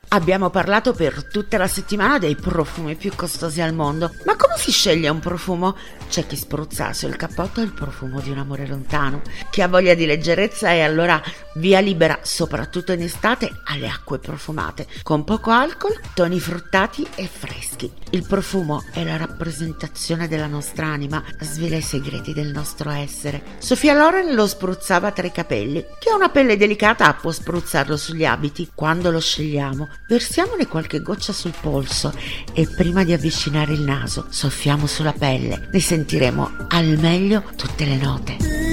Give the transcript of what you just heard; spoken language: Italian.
Abbiamo parlato per tutta la settimana dei profumi più costosi al mondo, ma come si sceglie un profumo? C'è chi spruzza sul cappotto il profumo di un amore lontano, chi ha voglia di leggerezza e allora via libera, soprattutto in estate, alle acque profumate, con poco alcol, toni fruttati e freschi. Il profumo è la rappresentazione della nostra anima, svela i segreti del nostro essere. Sofia Loren lo spruzzava tra i capelli. Chi ha una pelle delicata può spruzzarlo sugli abiti. Quando lo scegliamo, versiamone qualche goccia sul polso e prima di avvicinare il naso soffiamo sulla pelle. Ne sentiremo al meglio tutte le note.